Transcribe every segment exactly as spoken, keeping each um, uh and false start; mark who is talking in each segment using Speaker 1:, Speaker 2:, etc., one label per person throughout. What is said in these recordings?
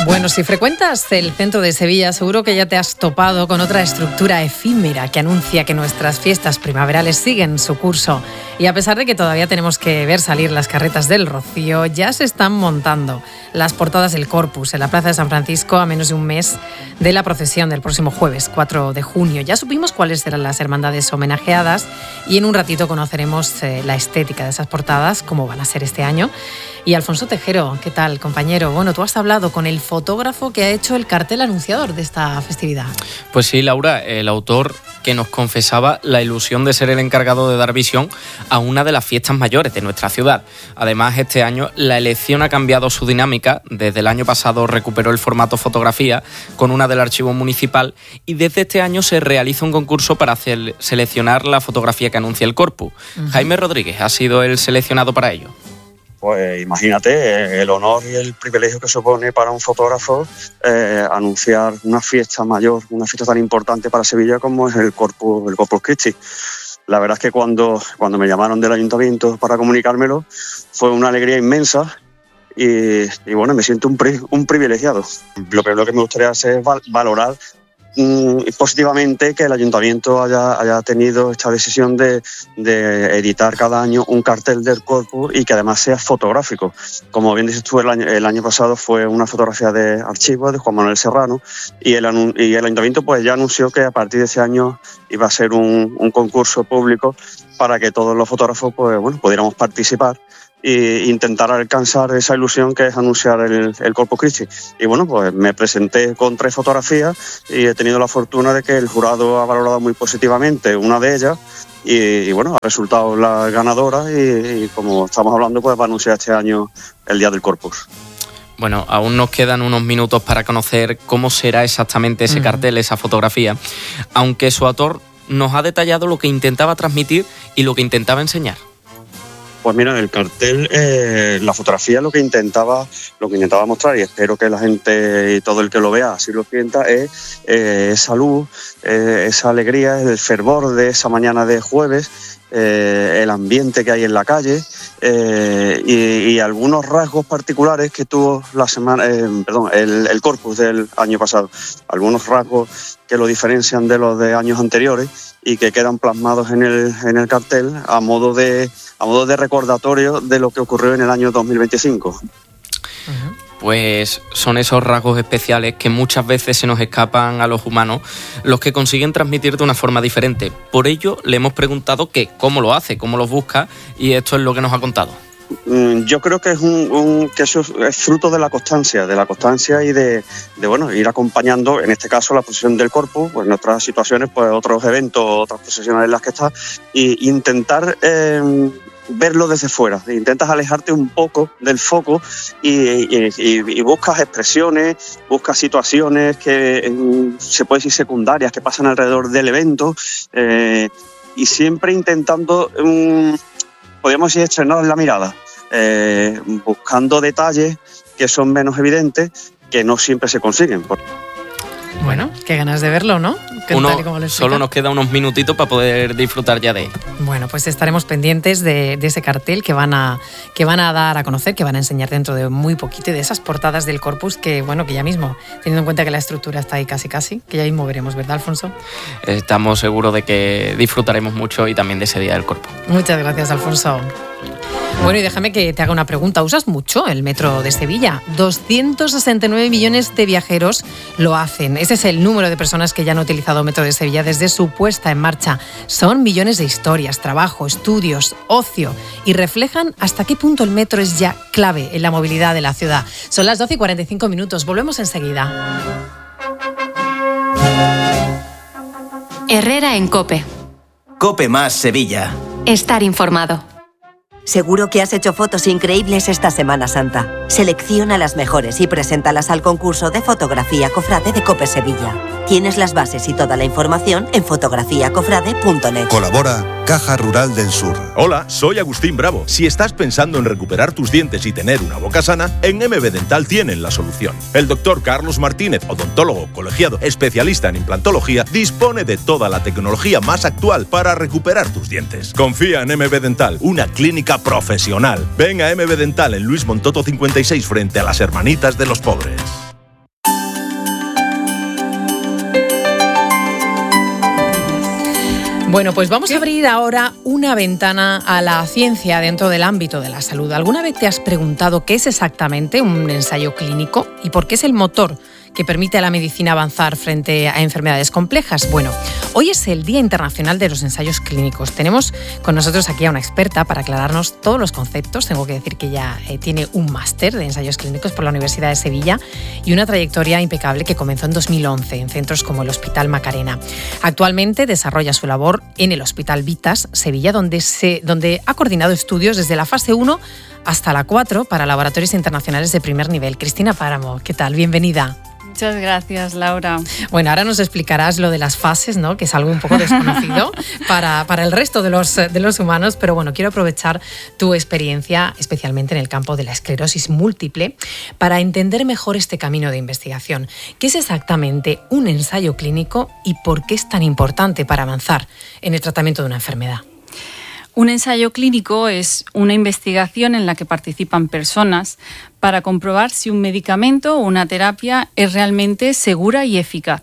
Speaker 1: Bueno, si frecuentas el centro de Sevilla, seguro que ya te has topado con otra estructura efímera que anuncia que nuestras fiestas primaverales siguen su curso. Y a pesar de que todavía tenemos que ver salir las carretas del Rocío, ya se están montando las portadas del Corpus en la Plaza de San Francisco a menos de un mes de la procesión del próximo jueves, cuatro de junio. Ya supimos cuáles serán las hermandades homenajeadas y en un ratito conoceremos eh, la estética de esas portadas, cómo van a ser este año. Y Alfonso Tejero, ¿qué tal, compañero? Bueno, tú has hablado con el fotógrafo que ha hecho el cartel anunciador de esta festividad.
Speaker 2: Pues sí, Laura, el autor que nos confesaba la ilusión de ser el encargado de dar visión a una de las fiestas mayores de nuestra ciudad. Además, este año la elección ha cambiado su dinámica. Desde el año pasado recuperó el formato fotografía con una del archivo municipal y desde este año se realiza un concurso para hacer, seleccionar la fotografía que anuncia el Corpus. Uh-huh. Jaime Rodríguez ha sido el seleccionado para ello.
Speaker 3: Pues imagínate el honor y el privilegio que supone para un fotógrafo eh, anunciar una fiesta mayor, una fiesta tan importante para Sevilla como es el Corpus, el Corpus Christi. La verdad es que cuando, cuando me llamaron del ayuntamiento para comunicármelo fue una alegría inmensa y, y bueno, me siento un, pri, un privilegiado. Lo primero que me gustaría hacer es val, valorar positivamente que el ayuntamiento haya, haya tenido esta decisión de, de editar cada año un cartel del Corpus y que además sea fotográfico. Como bien dices tú, el año, el año pasado fue una fotografía de archivo de Juan Manuel Serrano y el, y el ayuntamiento pues ya anunció que a partir de ese año iba a ser un, un concurso público para que todos los fotógrafos pues, bueno, pudiéramos participar e intentar alcanzar esa ilusión que es anunciar el, el Corpus Christi. Y bueno, pues me presenté con tres fotografías y he tenido la fortuna de que el jurado ha valorado muy positivamente una de ellas y, y bueno, ha resultado la ganadora y, y como estamos hablando, pues va a anunciar este año el Día del Corpus.
Speaker 2: Bueno, aún nos quedan unos minutos para conocer cómo será exactamente ese uh-huh. cartel, esa fotografía, aunque su autor nos ha detallado lo que intentaba transmitir y lo que intentaba enseñar.
Speaker 3: Pues mira, el cartel, eh, la fotografía lo que intentaba, lo que intentaba mostrar, y espero que la gente y todo el que lo vea así lo sienta, es eh, esa luz, eh, esa alegría, el fervor de esa mañana de jueves, eh, el ambiente que hay en la calle eh, y, y algunos rasgos particulares que tuvo la semana, eh, perdón, el, el Corpus del año pasado, algunos rasgos que lo diferencian de los de años anteriores y que quedan plasmados en el, en el cartel a modo de a modo de recordatorio de lo que ocurrió en el año dos mil veinticinco.
Speaker 2: Uh-huh. Pues son esos rasgos especiales que muchas veces se nos escapan a los humanos los que consiguen transmitir de una forma diferente. Por ello le hemos preguntado que cómo lo hace, cómo los busca, y esto es lo que nos ha contado.
Speaker 3: Yo creo que es un, un que eso es fruto de la constancia, de la constancia y de, de bueno, ir acompañando, en este caso la procesión del Corpus, pues en otras situaciones, pues otros eventos, otras procesiones en las que estás, y intentar eh, verlo desde fuera, intentas alejarte un poco del foco y, y, y, y buscas expresiones, buscas situaciones que eh, se puede decir secundarias, que pasan alrededor del evento, eh, y siempre intentando um, podríamos decir estrenar la mirada, eh, buscando detalles que son menos evidentes, que no siempre se consiguen.
Speaker 1: Bueno, qué ganas de verlo, ¿no?
Speaker 2: Uno, solo nos queda unos minutitos para poder disfrutar ya de él.
Speaker 1: Bueno, pues estaremos pendientes de, de ese cartel que van a que van a dar a conocer, que van a enseñar dentro de muy poquito, y de esas portadas del Corpus que, bueno, que ya mismo, teniendo en cuenta que la estructura está ahí casi casi, que ya mismo veremos, ¿verdad, Alfonso?
Speaker 2: Estamos seguros de que disfrutaremos mucho y también de ese Día del Corpus.
Speaker 1: Muchas gracias, Alfonso. Bueno, y déjame que te haga una pregunta. ¿Usas mucho el metro de Sevilla? doscientos sesenta y nueve millones de viajeros lo hacen. Ese es el número de personas que ya han utilizado el metro de Sevilla desde su puesta en marcha. Son millones de historias, trabajo, estudios, ocio, y reflejan hasta qué punto el metro es ya clave en la movilidad de la ciudad. Son las doce y cuarenta y cinco minutos. Volvemos enseguida.
Speaker 4: Herrera en COPE.
Speaker 5: COPE más Sevilla.
Speaker 4: Estar informado.
Speaker 6: Seguro que has hecho fotos increíbles esta Semana Santa. Selecciona las mejores y preséntalas al concurso de fotografía Cofrade de COPE Sevilla. Tienes las bases y toda la información en fotografía cofrade punto net.
Speaker 7: Colabora Caja Rural del Sur.
Speaker 8: Hola, soy Agustín Bravo. Si estás pensando en recuperar tus dientes y tener una boca sana, en M B Dental tienen la solución. El doctor Carlos Martínez, odontólogo colegiado, especialista en implantología, dispone de toda la tecnología más actual para recuperar tus dientes. Confía en M B Dental, una clínica profesional. Ven a M B Dental en Luis Montoto cincuenta y seis frente a las Hermanitas de los Pobres.
Speaker 1: Bueno, pues vamos a abrir ahora una ventana a la ciencia dentro del ámbito de la salud. ¿Alguna vez te has preguntado qué es exactamente un ensayo clínico y por qué es el motor que permite a la medicina avanzar frente a enfermedades complejas? Bueno, hoy es el Día Internacional de los Ensayos Clínicos. Tenemos con nosotros aquí a una experta para aclararnos todos los conceptos. Tengo que decir que ella eh, tiene un máster de ensayos clínicos por la Universidad de Sevilla y una trayectoria impecable que comenzó en dos mil once en centros como el Hospital Macarena. Actualmente desarrolla su labor en el Hospital Vitas, Sevilla, donde, se, donde ha coordinado estudios desde la fase uno hasta la cuatro para laboratorios internacionales de primer nivel. Cristina Páramo, ¿qué tal? Bienvenida.
Speaker 4: Muchas gracias, Laura.
Speaker 1: Bueno, ahora nos explicarás lo de las fases, ¿no? Que es algo un poco desconocido para, para el resto de los, de los humanos, pero bueno, quiero aprovechar tu experiencia, especialmente en el campo de la esclerosis múltiple, para entender mejor este camino de investigación. ¿Qué es exactamente un ensayo clínico y por qué es tan importante para avanzar en el tratamiento de una enfermedad?
Speaker 4: Un ensayo clínico es una investigación en la que participan personas para comprobar si un medicamento o una terapia es realmente segura y eficaz.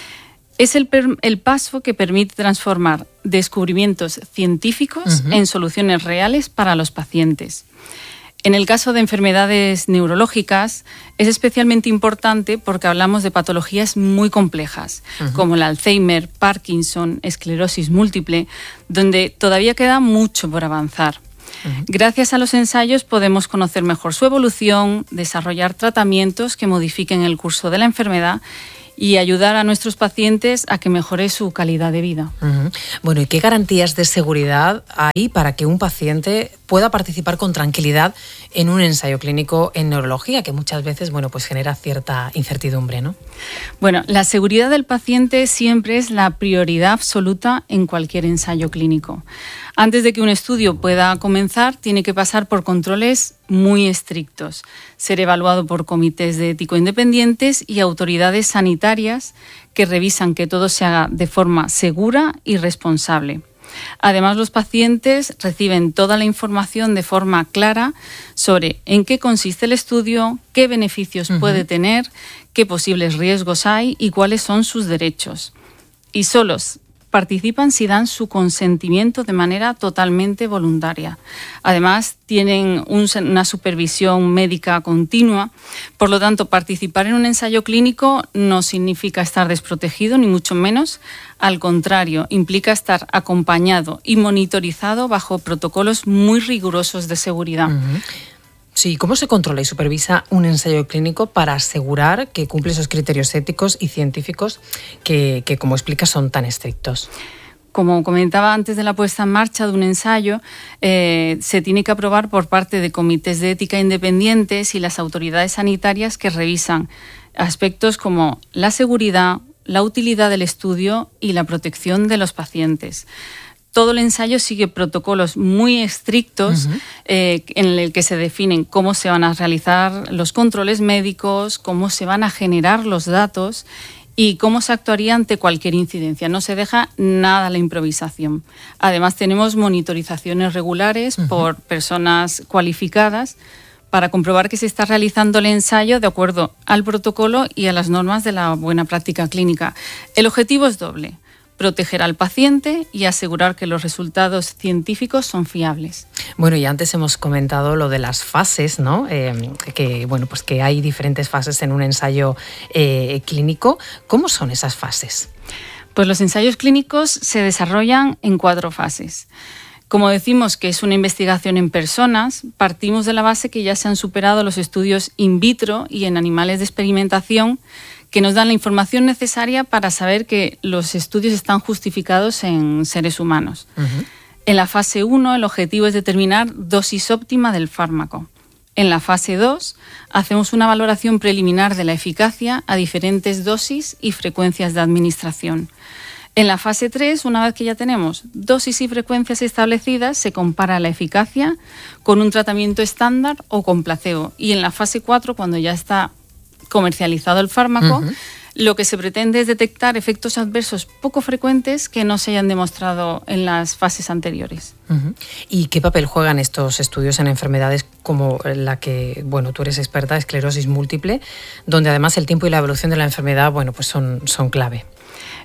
Speaker 4: Es el, per- el paso que permite transformar descubrimientos científicos uh-huh. en soluciones reales para los pacientes. En el caso de enfermedades neurológicas es especialmente importante porque hablamos de patologías muy complejas, uh-huh. como el Alzheimer, Parkinson, esclerosis múltiple, donde todavía queda mucho por avanzar. Uh-huh. Gracias a los ensayos podemos conocer mejor su evolución, desarrollar tratamientos que modifiquen el curso de la enfermedad y ayudar a nuestros pacientes a que mejore su calidad de vida.
Speaker 1: Uh-huh. Bueno, ¿y qué garantías de seguridad hay para que un paciente pueda participar con tranquilidad en un ensayo clínico en neurología, que muchas veces, bueno, pues genera cierta incertidumbre, ¿no?
Speaker 4: Bueno, la seguridad del paciente siempre es la prioridad absoluta en cualquier ensayo clínico. Antes de que un estudio pueda comenzar, tiene que pasar por controles muy estrictos, ser evaluado por comités de ético independientes y autoridades sanitarias que revisan que todo se haga de forma segura y responsable. Además, los pacientes reciben toda la información de forma clara sobre en qué consiste el estudio, qué beneficios uh-huh. puede tener, qué posibles riesgos hay y cuáles son sus derechos. Y solos participan si dan su consentimiento de manera totalmente voluntaria. Además, tienen un, una supervisión médica continua. Por lo tanto, participar en un ensayo clínico no significa estar desprotegido, ni mucho menos. Al contrario, implica estar acompañado y monitorizado bajo protocolos muy rigurosos de seguridad.
Speaker 1: Uh-huh. Sí, ¿cómo se controla y supervisa un ensayo clínico para asegurar que cumple esos criterios éticos y científicos que, que como explicas, son tan estrictos?
Speaker 4: Como comentaba antes de la puesta en marcha de un ensayo, eh, se tiene que aprobar por parte de comités de ética independientes y las autoridades sanitarias que revisan aspectos como la seguridad, la utilidad del estudio y la protección de los pacientes. Todo el ensayo sigue protocolos muy estrictos uh-huh. eh, en el que se definen cómo se van a realizar los controles médicos, cómo se van a generar los datos y cómo se actuaría ante cualquier incidencia. No se deja nada a la improvisación. Además, tenemos monitorizaciones regulares uh-huh. por personas cualificadas para comprobar que se está realizando el ensayo de acuerdo al protocolo y a las normas de la buena práctica clínica. El objetivo es doble: proteger al paciente y asegurar que los resultados científicos son fiables.
Speaker 1: Bueno, y antes hemos comentado lo de las fases, ¿no? Eh, que, bueno, pues que hay diferentes fases en un ensayo eh, clínico. ¿Cómo son esas fases?
Speaker 4: Pues los ensayos clínicos se desarrollan en cuatro fases. Como decimos que es una investigación en personas, partimos de la base que ya se han superado los estudios in vitro y en animales de experimentación, que nos dan la información necesaria para saber que los estudios están justificados en seres humanos. Uh-huh. En la fase uno, el objetivo es determinar dosis óptima del fármaco. En la fase dos, hacemos una valoración preliminar de la eficacia a diferentes dosis y frecuencias de administración. En la fase tres, una vez que ya tenemos dosis y frecuencias establecidas, se compara la eficacia con un tratamiento estándar o con placebo. Y en la fase cuatro, cuando ya está comercializado el fármaco, uh-huh. lo que se pretende es detectar efectos adversos poco frecuentes que no se hayan demostrado en las fases anteriores.
Speaker 1: Uh-huh. ¿Y qué papel juegan estos estudios en enfermedades como la que, bueno, tú eres experta, esclerosis múltiple, donde además el tiempo y la evolución de la enfermedad, bueno, pues son, son clave?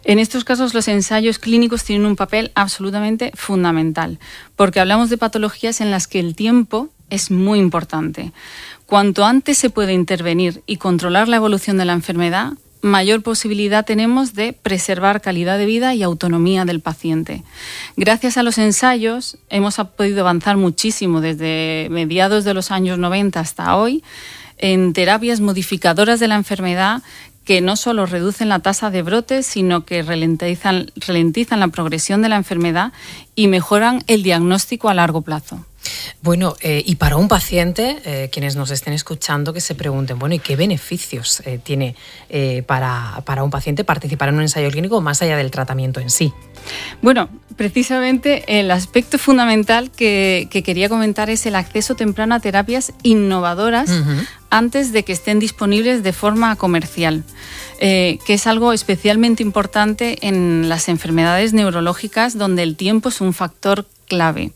Speaker 4: En estos casos los ensayos clínicos tienen un papel absolutamente fundamental, porque hablamos de patologías en las que el tiempo es muy importante. Cuanto antes se puede intervenir y controlar la evolución de la enfermedad, mayor posibilidad tenemos de preservar calidad de vida y autonomía del paciente. Gracias a los ensayos hemos podido avanzar muchísimo desde mediados de los años noventa hasta hoy en terapias modificadoras de la enfermedad que no solo reducen la tasa de brotes, sino que ralentizan, ralentizan la progresión de la enfermedad y mejoran el diagnóstico a largo plazo.
Speaker 1: Bueno, eh, y para un paciente, eh, quienes nos estén escuchando, que se pregunten, bueno, ¿y qué beneficios eh, tiene eh, para, para un paciente participar en un ensayo clínico más allá del tratamiento en sí?
Speaker 4: Bueno, precisamente el aspecto fundamental que, que quería comentar es el acceso temprano a terapias innovadoras uh-huh. antes de que estén disponibles de forma comercial, eh, que es algo especialmente importante en las enfermedades neurológicas donde el tiempo es un factor clave.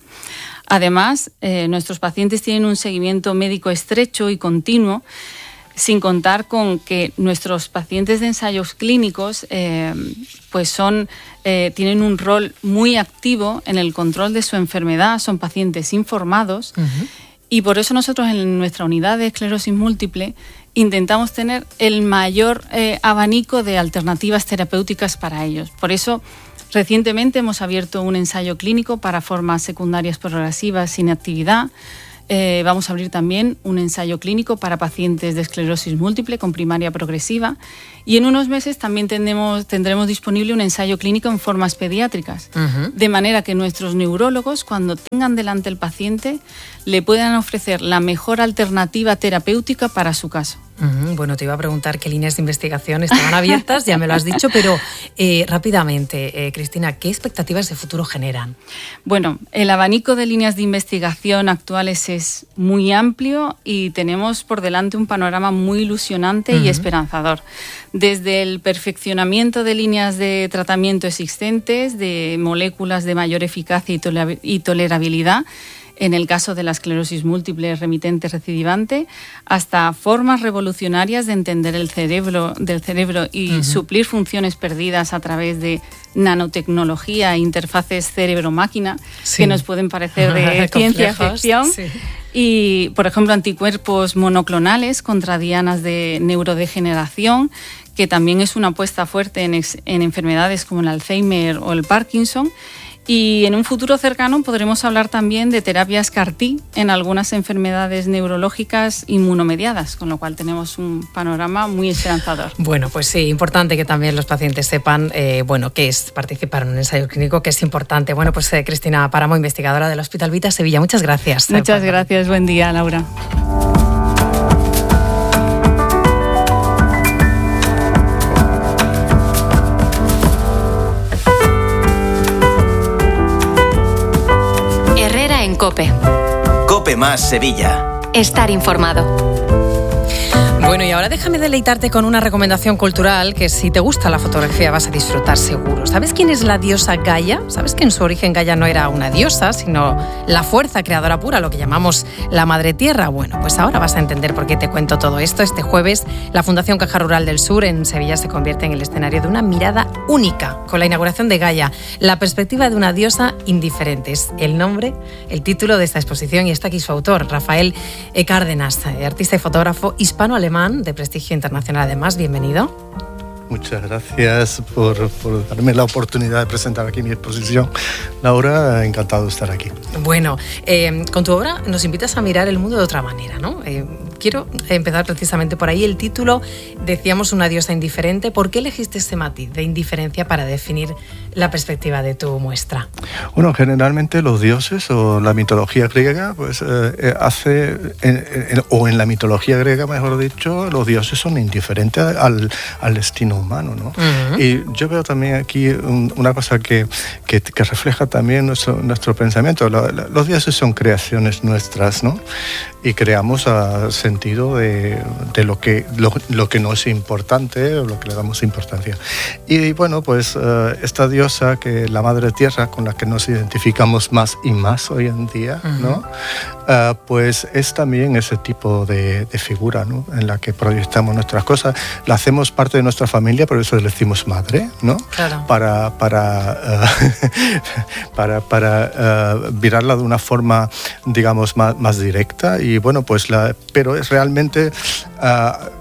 Speaker 4: Además, eh, nuestros pacientes tienen un seguimiento médico estrecho y continuo, sin contar con que nuestros pacientes de ensayos clínicos eh, pues son, eh, tienen un rol muy activo en el control de su enfermedad, son pacientes informados uh-huh. y por eso nosotros en nuestra unidad de esclerosis múltiple intentamos tener el mayor eh, abanico de alternativas terapéuticas para ellos. Por eso, recientemente hemos abierto un ensayo clínico para formas secundarias progresivas sin actividad. Eh, vamos a abrir también un ensayo clínico para pacientes de esclerosis múltiple con primaria progresiva y en unos meses también tendremos, tendremos disponible un ensayo clínico en formas pediátricas, uh-huh. de manera que nuestros neurólogos, cuando tengan delante el paciente, le puedan ofrecer la mejor alternativa terapéutica para su caso.
Speaker 1: Uh-huh. Bueno, te iba a preguntar qué líneas de investigación estaban abiertas, ya me lo has dicho, pero eh, rápidamente, eh, Cristina, ¿qué expectativas de futuro generan?
Speaker 4: Bueno, el abanico de líneas de investigación actuales es muy amplio y tenemos por delante un panorama muy ilusionante uh-huh. y esperanzador. Desde el perfeccionamiento de líneas de tratamiento existentes, de moléculas de mayor eficacia y, toler- y tolerabilidad, en el caso de la esclerosis múltiple remitente recidivante, hasta formas revolucionarias de entender el cerebro, del cerebro y uh-huh. suplir funciones perdidas a través de nanotecnología e interfaces cerebro-máquina, sí. que nos pueden parecer de ciencia ficción. Sí. Y, por ejemplo, anticuerpos monoclonales contra dianas de neurodegeneración, que también es una apuesta fuerte en, ex, en enfermedades como el Alzheimer o el Parkinson. Y en un futuro cercano podremos hablar también de terapias C A R T en algunas enfermedades neurológicas inmunomediadas, con lo cual tenemos un panorama muy esperanzador.
Speaker 1: Bueno, pues sí, importante que también los pacientes sepan eh, bueno, qué es participar en un ensayo clínico, que es importante. Bueno, pues eh, Cristina Páramo, investigadora del Hospital Vita Sevilla, muchas gracias.
Speaker 4: Muchas gracias, buen día, Laura.
Speaker 9: COPE.
Speaker 5: COPE más Sevilla.
Speaker 9: Estar informado.
Speaker 1: Bueno, y ahora déjame deleitarte con una recomendación cultural que si te gusta la fotografía vas a disfrutar seguro. ¿Sabes quién es la diosa Gaia? ¿Sabes que en su origen Gaia no era una diosa, sino la fuerza creadora pura, lo que llamamos la Madre Tierra? Bueno, pues ahora vas a entender por qué te cuento todo esto. Este jueves, la Fundación Caja Rural del Sur en Sevilla se convierte en el escenario de una mirada única con la inauguración de Gaia, la perspectiva de una diosa indiferente. Es el nombre, el título de esta exposición y está aquí su autor, Rafael Cárdenas, artista y fotógrafo hispano-alemán de prestigio internacional además. Bienvenido.
Speaker 10: Muchas gracias por, por darme la oportunidad de presentar aquí mi exposición. Laura, encantado de estar aquí.
Speaker 1: Bueno, eh, con tu obra nos invitas a mirar el mundo de otra manera, ¿no? Eh, quiero empezar precisamente por ahí. El título, decíamos, una diosa indiferente. ¿Por qué elegiste ese matiz de indiferencia para definir la perspectiva de tu muestra?
Speaker 10: Bueno, generalmente los dioses o la mitología griega, pues eh, hace, en, en, o en la mitología griega, mejor dicho, los dioses son indiferentes al, al destino humano, ¿no? Uh-huh. Y yo veo también aquí un, una cosa que, que, que refleja también nuestro, nuestro pensamiento. Lo, lo, los dioses son creaciones nuestras, ¿no? Y creamos a seres sentido de, de lo, que, lo, lo que no es importante o lo que le damos importancia. Y bueno, pues uh, esta diosa, que la Madre Tierra, con la que nos identificamos más y más hoy en día, uh-huh. ¿no? Uh, pues es también ese tipo de, de figura, ¿no? En la que proyectamos nuestras cosas. La hacemos parte de nuestra familia, por eso le decimos madre, ¿no?
Speaker 1: Claro.
Speaker 10: Para, para, uh, para, para uh, virarla de una forma, digamos, más, más directa. Y bueno, pues la, pero es realmente... Uh,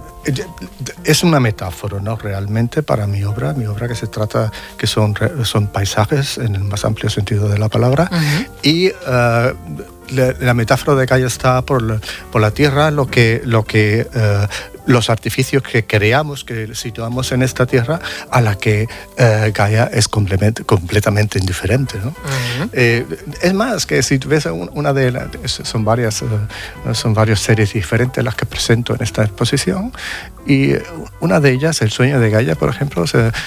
Speaker 10: es una metáfora, ¿no? Realmente para mi obra, mi obra que se trata, que son, son paisajes en el más amplio sentido de la palabra, uh-huh. y uh, la, la metáfora de Gaia está por la, por la tierra, lo que, lo que uh, los artificios que creamos, que situamos en esta tierra, a la que uh, Gaia es completamente, completamente indiferente, ¿no? Uh-huh. eh, es más, que si ves una de las, son varias, uh, son varias series diferentes las que presento en esta exposición, y una de ellas, El sueño de Gaia, por ejemplo,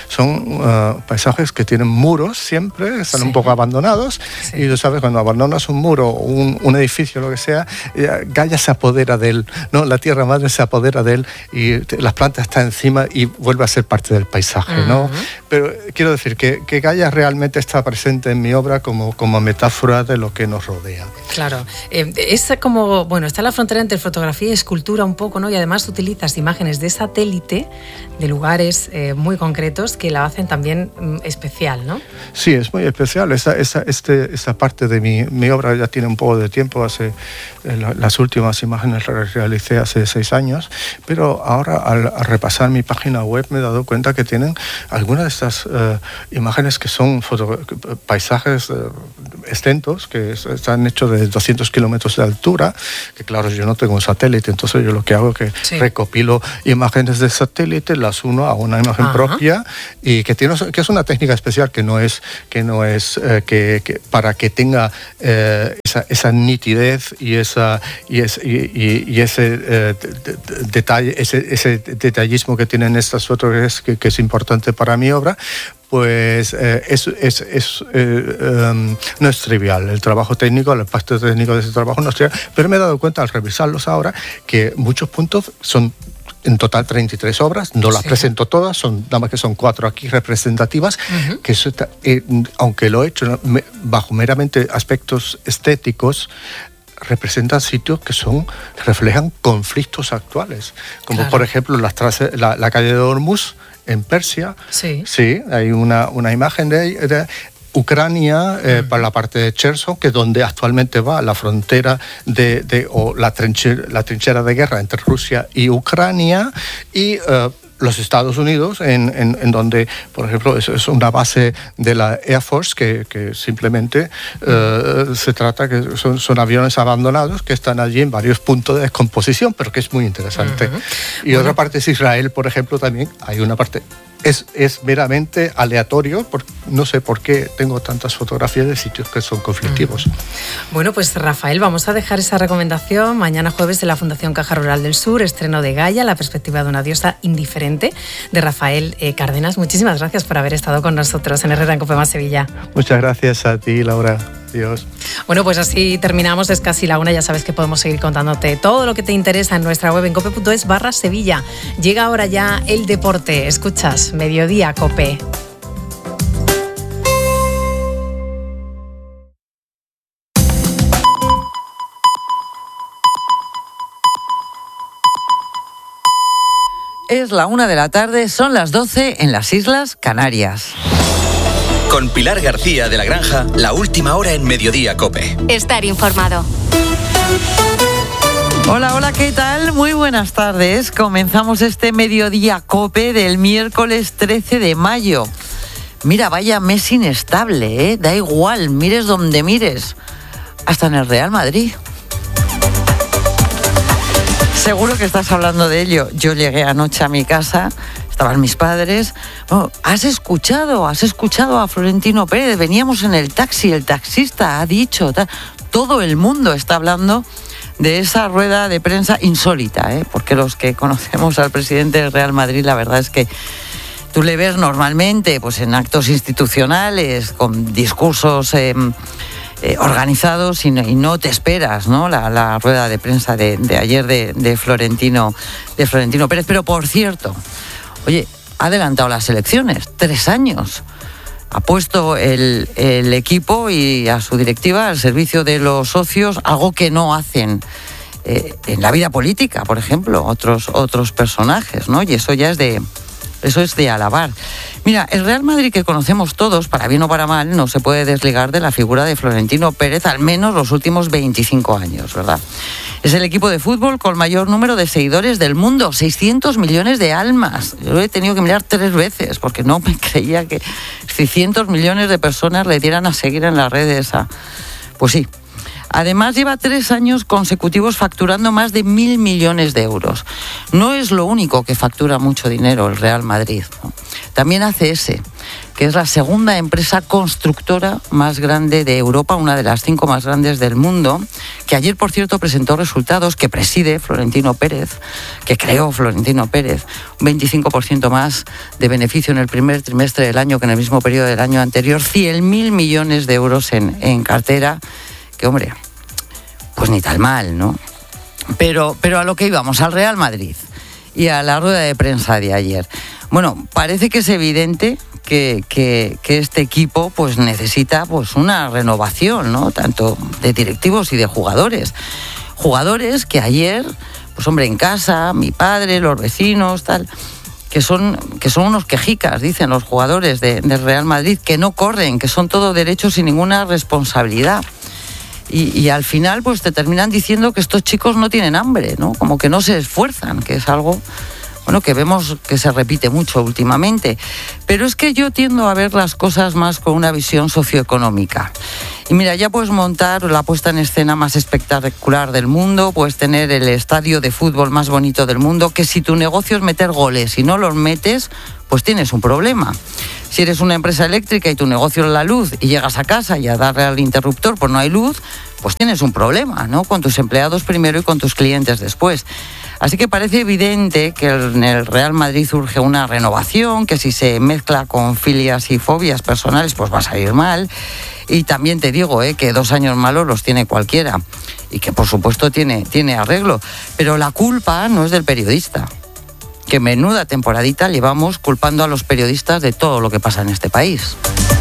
Speaker 10: son uh, paisajes que tienen muros siempre, están sí. un poco abandonados, sí. y tú sabes, cuando abandonas un muro o un, un edificio, lo que sea, Gaia se apodera de él, ¿no? La tierra madre se apodera de él y las plantas están encima y vuelve a ser parte del paisaje, ¿no? Uh-huh. Pero quiero decir que, que Gaia realmente está presente en mi obra como, como metáfora de lo que nos rodea.
Speaker 1: Claro, eh, es como, bueno, está la frontera entre fotografía y escultura un poco, ¿no? Y además utilizas imágenes de satélite, de lugares eh, muy concretos que la hacen también mm, especial, ¿no?
Speaker 10: Sí, es muy especial. Esa, esa, este, esta parte de mi, mi obra ya tiene un poco de tiempo. Hace, eh, la, las últimas imágenes las realicé hace seis años, pero ahora al, al repasar mi página web me he dado cuenta que tienen algunas de estas eh, imágenes que son foto, paisajes eh, extensos, que están hechos de doscientos kilómetros de altura, que claro, yo no tengo un satélite, entonces yo lo que hago es que sí. recopilo imágenes de satélite, las uno a una imagen Ajá. propia, y que tiene que es una técnica especial que no es que no es eh, que, que para que tenga eh, esa, esa nitidez y esa y, es, y, y, y ese eh, de, de, detalle ese, ese detallismo que tienen estas fotos que, que es importante para mi obra. Pues eh, es, es, es, eh, um, no es trivial. El trabajo técnico, el impacto técnico de ese trabajo no es trivial, pero me he dado cuenta al revisarlos ahora que muchos puntos son en total treinta y tres obras, no las sí. presento todas, son nada más que son cuatro aquí representativas, uh-huh. que eso, eh, aunque lo he hecho me, bajo meramente aspectos estéticos, representan sitios que son reflejan conflictos actuales, como claro. por ejemplo las trace, la, la calle de Hormuz en Persia. Sí, sí hay una, una imagen de, de Ucrania, eh, mm. para la parte de Cherson, que es donde actualmente va la frontera de, de o la trinchera, la trinchera de guerra entre Rusia y Ucrania, y eh, los Estados Unidos, en, en, en donde, por ejemplo, es, es una base de la Air Force que, que simplemente eh, se trata que son, son aviones abandonados que están allí en varios puntos de descomposición, pero que es muy interesante. Uh-huh. Y bueno. otra parte es Israel, por ejemplo, también hay una parte... Es, es meramente aleatorio, por, no sé por qué tengo tantas fotografías de sitios que son conflictivos.
Speaker 1: Bueno, pues Rafael, vamos a dejar esa recomendación. Mañana jueves en la Fundación Caja Rural del Sur, estreno de Gaia, la perspectiva de una diosa indiferente, de Rafael eh, Cárdenas. Muchísimas gracias por haber estado con nosotros en Herrera en Cope Más Sevilla.
Speaker 10: Muchas gracias a ti, Laura. Dios.
Speaker 1: Bueno, pues así terminamos, es casi la una, ya sabes que podemos seguir contándote todo lo que te interesa en nuestra web en cope punto es barra Sevilla. Llega ahora ya el deporte, escuchas Mediodía Cope.
Speaker 11: Es la una de la tarde, son las doce en las Islas Canarias.
Speaker 5: Con Pilar García de la Granja, la última hora en Mediodía Cope.
Speaker 9: Estar informado.
Speaker 11: Hola, hola, ¿qué tal? Muy buenas tardes. Comenzamos este Mediodía Cope del miércoles trece de mayo. Mira, vaya mes inestable, ¿eh? Da igual, mires donde mires. Hasta en el Real Madrid. Seguro que estás hablando de ello. Yo llegué anoche a mi casa... Estaban mis padres. Bueno, ¿has escuchado? ¿Has escuchado a Florentino Pérez? Veníamos en el taxi, el taxista ha dicho... Tal. Todo el mundo está hablando de esa rueda de prensa insólita, ¿eh? Porque los que conocemos al presidente del Real Madrid, la verdad es que tú le ves normalmente pues, en actos institucionales, con discursos... Eh, eh, organizados y no, y no te esperas, ¿no? La, la rueda de prensa de, de ayer de, de, Florentino, de Florentino Pérez. Pero, por cierto, oye, ha adelantado las elecciones, tres años. Ha puesto el, el equipo y a su directiva al servicio de los socios, algo que no hacen eh, en la vida política, por ejemplo, otros, otros personajes, ¿no? Y eso ya es de, eso es de alabar. Mira, el Real Madrid que conocemos todos, para bien o para mal, no se puede desligar de la figura de Florentino Pérez, al menos los últimos veinticinco años, ¿verdad? Es el equipo de fútbol con mayor número de seguidores del mundo, seiscientos millones de almas. Yo lo he tenido que mirar tres veces porque no me creía que seiscientos millones de personas le dieran a seguir en las redes. A... Pues sí. Además, lleva tres años consecutivos facturando más de mil millones de euros. No es lo único que factura mucho dinero el Real Madrid, ¿no? También A C S, que es la segunda empresa constructora más grande de Europa, una de las cinco más grandes del mundo, que ayer, por cierto, presentó resultados que preside Florentino Pérez, que creó Florentino Pérez, un veinticinco por ciento más de beneficio en el primer trimestre del año que en el mismo periodo del año anterior, cien mil millones de euros en, en cartera, que, hombre, pues ni tal mal, ¿no? Pero, pero a lo que íbamos, al Real Madrid y a la rueda de prensa de ayer. Bueno, parece que es evidente que, que, que este equipo pues necesita pues una renovación, ¿no? Tanto de directivos y de jugadores. Jugadores que ayer, pues hombre, en casa, mi padre, los vecinos, tal, que son, que son unos quejicas, dicen los jugadores de, del Real Madrid, que no corren, que son todo derechos sin ninguna responsabilidad. Y, y al final pues te terminan diciendo que estos chicos no tienen hambre, ¿no? Como que no se esfuerzan, que es algo, bueno, que vemos que se repite mucho últimamente. Pero es que yo tiendo a ver las cosas más con una visión socioeconómica. Y mira, ya puedes montar la puesta en escena más espectacular del mundo, puedes tener el estadio de fútbol más bonito del mundo, que si tu negocio es meter goles y no los metes, pues tienes un problema. Si eres una empresa eléctrica y tu negocio es la luz y llegas a casa y a darle al interruptor pues no hay luz, pues tienes un problema, ¿no? Con tus empleados primero y con tus clientes después. Así que parece evidente que en el Real Madrid urge una renovación, que si se mezcla con filias y fobias personales pues va a salir mal. Y también te digo eh, que dos años malos los tiene cualquiera y que por supuesto tiene, tiene arreglo. Pero la culpa no es del periodista. Que menuda temporadita llevamos culpando a los periodistas de todo lo que pasa en este país.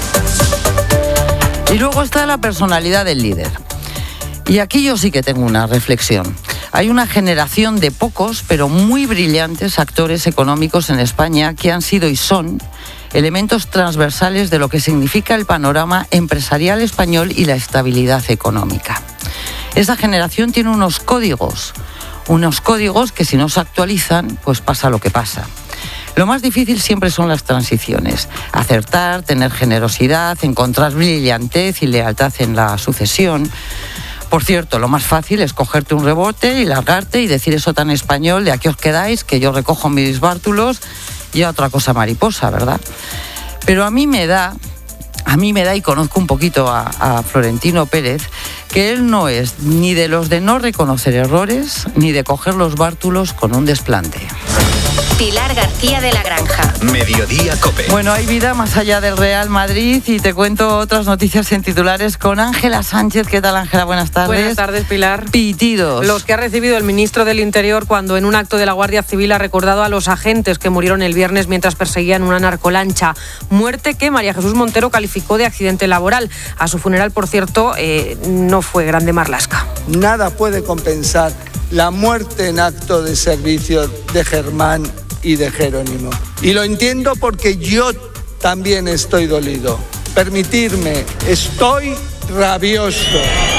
Speaker 11: Y luego está la personalidad del líder. Y aquí yo sí que tengo una reflexión. Hay una generación de pocos, pero muy brillantes actores económicos en España que han sido y son elementos transversales de lo que significa el panorama empresarial español y la estabilidad económica. Esa generación tiene unos códigos, unos códigos que si no se actualizan, pues pasa lo que pasa. Lo más difícil siempre son las transiciones. Acertar, tener generosidad, encontrar brillantez y lealtad en la sucesión. Por cierto, lo más fácil es cogerte un rebote y largarte y decir eso tan español de aquí os quedáis, que yo recojo mis bártulos y a otra cosa mariposa, ¿verdad? Pero a mí me da, a mí me da, y conozco un poquito a, a Florentino Pérez, que él no es ni de los de no reconocer errores, ni de coger los bártulos con un desplante.
Speaker 9: Pilar García de la Granja.
Speaker 5: Mediodía Cope.
Speaker 11: Bueno, hay vida más allá del Real Madrid y te cuento otras noticias en titulares con Ángela Sánchez. ¿Qué tal, Ángela? Buenas tardes.
Speaker 1: Buenas tardes, Pilar.
Speaker 11: Pitidos.
Speaker 1: Los que ha recibido el ministro del Interior cuando en un acto de la Guardia Civil ha recordado a los agentes que murieron el viernes mientras perseguían una narcolancha. Muerte que María Jesús Montero calificó de accidente laboral. A su funeral, por cierto, eh, no fue grande marlasca.
Speaker 12: Nada puede compensar la muerte en acto de servicio de Germán y de Jerónimo. Y lo entiendo porque yo también estoy dolido. Permitirme, estoy rabioso.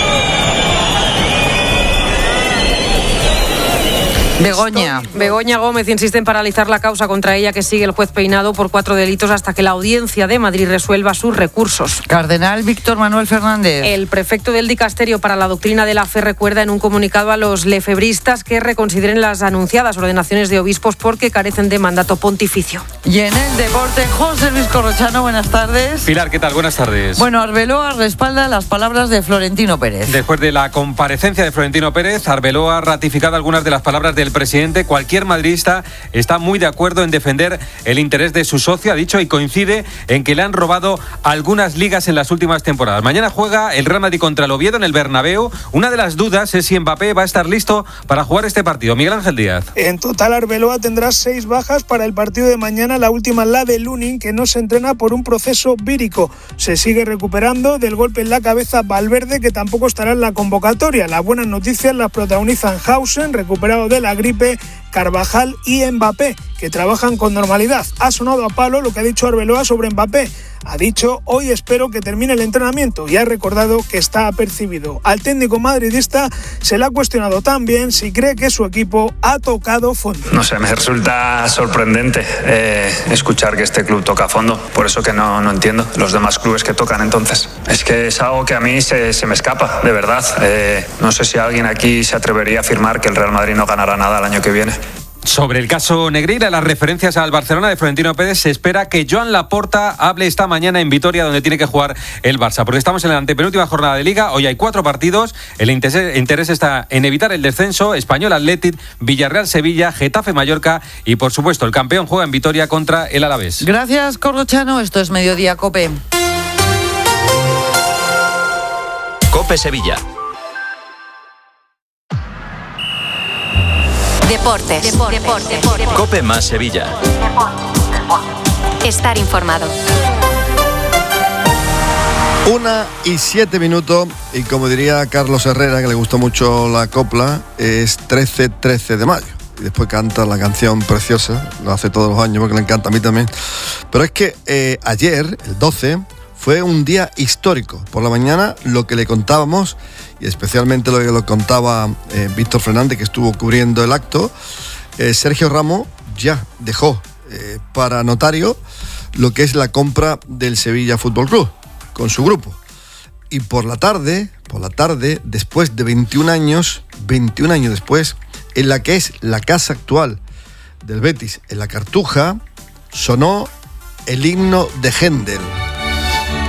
Speaker 11: Begoña.
Speaker 1: Begoña Gómez insiste en paralizar la causa contra ella que sigue el juez Peinado por cuatro delitos hasta que la Audiencia de Madrid resuelva sus recursos.
Speaker 11: Cardenal Víctor Manuel Fernández.
Speaker 1: El prefecto del Dicasterio para la Doctrina de la Fe recuerda en un comunicado a los lefebristas que reconsideren las anunciadas ordenaciones de obispos porque carecen de mandato pontificio.
Speaker 11: Y en el deporte, José Luis Corrochano, buenas tardes.
Speaker 13: Pilar, ¿qué tal? Buenas tardes.
Speaker 11: Bueno, Arbeloa respalda las palabras de Florentino Pérez.
Speaker 13: Después de la comparecencia de Florentino Pérez, Arbeloa ha ratificado algunas de las palabras del el presidente, cualquier madridista está muy de acuerdo en defender el interés de su socio, ha dicho, y coincide en que le han robado algunas ligas en las últimas temporadas. Mañana juega el Real Madrid contra el Oviedo en el Bernabéu. Una de las dudas es si Mbappé va a estar listo para jugar este partido. Miguel Ángel Díaz.
Speaker 14: En total, Arbeloa tendrá seis bajas para el partido de mañana, la última la de Lunin, que no se entrena por un proceso vírico. Se sigue recuperando del golpe en la cabeza Valverde, que tampoco estará en la convocatoria. Las buenas noticias las protagonizan Hausen, recuperado de la gripe, Carvajal y Mbappé, que trabajan con normalidad. Ha sonado a palo lo que ha dicho Arbeloa sobre Mbappé. Ha dicho: hoy espero que termine el entrenamiento, y ha recordado que está apercibido. Al técnico madridista se le ha cuestionado también si cree que su equipo ha tocado fondo.
Speaker 15: No sé, me resulta sorprendente eh, escuchar que este club toca fondo. Por eso que no, no entiendo los demás clubes que tocan entonces. Es que es algo que a mí se, se me escapa, de verdad. Eh, no sé si alguien aquí se atrevería a afirmar que el Real Madrid no ganará nada el año que viene.
Speaker 13: Sobre el caso Negreira, las referencias al Barcelona de Florentino Pérez, se espera que Joan Laporta hable esta mañana en Vitoria, donde tiene que jugar el Barça, porque estamos en la antepenúltima jornada de Liga. Hoy hay cuatro partidos. El interés, interés está en evitar el descenso. Español Athletic, Villarreal Sevilla, Getafe Mallorca y, por supuesto, el campeón juega en Vitoria contra el Alavés.
Speaker 11: Gracias, Corrochano. Esto es Mediodía COPE.
Speaker 5: COPE Sevilla.
Speaker 9: Deportes. Deportes. Deportes. Deportes.
Speaker 5: COPE más Sevilla.
Speaker 9: Estar informado.
Speaker 16: Una y siete minutos, y como diría Carlos Herrera, que le gustó mucho la copla, es trece trece de mayo. Y después canta la canción preciosa, lo hace todos los años porque le encanta a mí también. Pero es que eh, ayer, el doce, fue un día histórico. Por la mañana, lo que le contábamos, y especialmente lo que lo contaba eh, Víctor Fernández, que estuvo cubriendo el acto, eh, Sergio Ramos ya dejó eh, para notario lo que es la compra del Sevilla Fútbol Club con su grupo. Y por la tarde, por la tarde, después de veintiún años, veintiún años después, en la que es la casa actual del Betis, en la Cartuja, sonó el himno de Händel.